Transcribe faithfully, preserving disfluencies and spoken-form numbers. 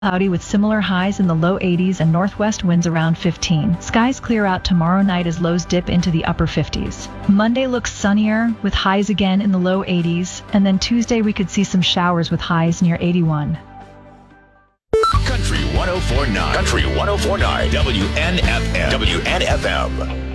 Cloudy with similar highs in the low eighties and northwest winds around fifteen. Skies clear out tomorrow night as lows dip into the upper fifties. Monday looks sunnier with highs again in the low eighties, and then Tuesday we could see some showers with highs near eighty-one. Country one oh four point nine. Country one oh four point nine. W N F M. W N F M.